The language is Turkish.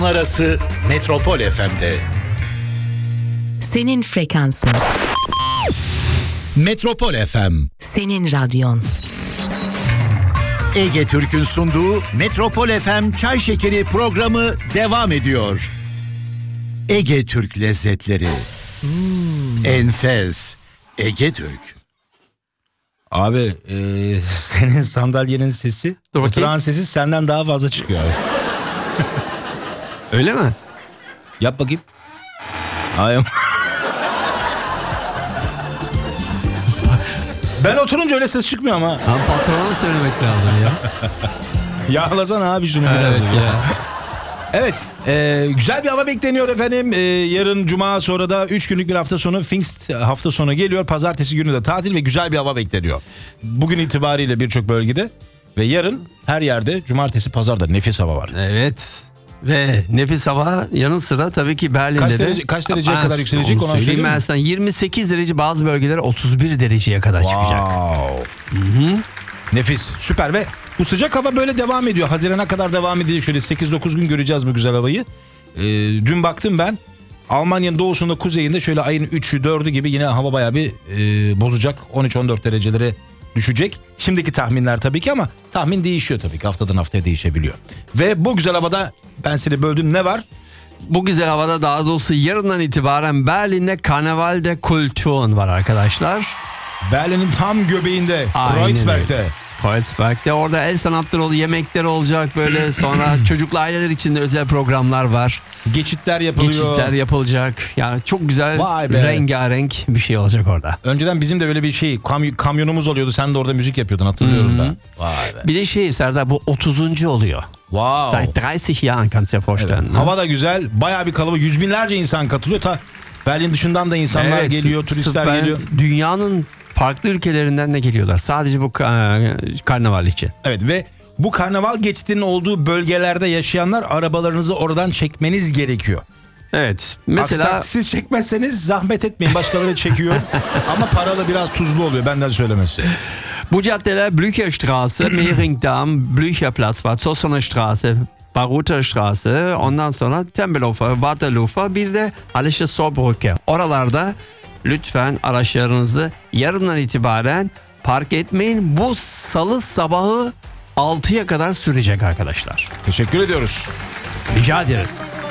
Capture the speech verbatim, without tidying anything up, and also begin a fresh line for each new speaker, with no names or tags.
Arası Metropol F M'de.
Senin frekansın.
Metropol F M.
Senin radyon.
Ege Türk'ün sunduğu Metropol F M Çay Şekeri programı devam ediyor. Ege Türk lezzetleri. Hmm. Enfes. Ege Türk.
Abi e, senin sandalyenin sesi, oturan sesi senden daha fazla çıkıyor abi.
Öyle mi?
Yap bakayım. Hayır. Ben oturunca öyle ses çıkmıyor ama.
Tam patrona söylemek lazım ya.
Yağlasana abi şunu
evet
biraz.
ya.
Evet. E, güzel bir hava bekleniyor efendim. E, yarın cuma, sonra da üç günlük bir hafta sonu, Pfingst hafta sonu geliyor. Pazartesi günü de tatil ve güzel bir hava bekleniyor. Bugün itibariyle birçok bölgede ve yarın her yerde cumartesi pazarda nefis hava var.
Evet. Ve nefis hava yanı sıra tabii ki Berlin'de
kaç
de.
Derece, kaç dereceye
ben
kadar yükselecek?
Onu söyleyeyim ben sana. yirmi sekiz derece, bazı bölgeler otuz bir dereceye kadar
wow.
çıkacak.
Hı-hı. Nefis, süper ve bu sıcak hava böyle devam ediyor. Hazirana kadar devam edecek. Şöyle sekiz dokuz gün göreceğiz bu güzel havayı. Ee, dün baktım ben. Almanya'nın doğusunda, kuzeyinde şöyle ayın üçü dördü gibi yine hava bayağı bir e, bozacak. on üç on dört derecelere düşecek. Şimdiki tahminler tabii ki, ama tahmin değişiyor tabii ki. Haftadan haftaya değişebiliyor. Ve bu güzel havada, ben seni böldüm, ne var?
Bu güzel havada, daha doğrusu yarından itibaren Berlin'de Karneval de Kulturen var arkadaşlar.
Berlin'in tam göbeğinde, Kreuzberg'de.
Kreuzberg'de orada el sanatları oluyor, yemekler olacak böyle, sonra çocuklu aileler için de özel programlar var.
Geçitler yapılıyor.
Geçitler yapılacak. Yani çok güzel,
Vay
rengarenk bir şey olacak orada.
Önceden bizim de öyle bir şey kam- kamyonumuz oluyordu. Sen de orada müzik yapıyordun, hatırlıyorum da. Vay be.
Bir de şey Serdar, bu otuzuncu oluyor.
Wow.
Seit dreißig Jahren kannst du dir vorstellen.
Evet. Hava da güzel. Bayağı bir kalabalık. Yüz binlerce insan katılıyor. Ta Berlin dışından da insanlar
evet,
geliyor, turistler
ben,
geliyor.
Dünyanın farklı ülkelerinden de geliyorlar. Sadece bu karnaval için.
Evet ve bu karnaval geçitinin olduğu bölgelerde yaşayanlar, arabalarınızı oradan çekmeniz gerekiyor.
Evet. Mesela
Aksine siz çekmezseniz zahmet etmeyin. Başkaları çekiyor. Ama para da biraz tuzlu oluyor, benden söylemesi.
Bu caddeler Blücherstraße, Mehringdamm, Blücherplatz var, Zossner Straße, Baruter Straße, ondan sonra Tempelhofer, Waterloofer, bir de Hallische Sorbrücke. Oralarda lütfen araçlarınızı yarından itibaren park etmeyin. Bu salı sabahı altıya kadar sürecek arkadaşlar.
Teşekkür ediyoruz.
Rica ederiz.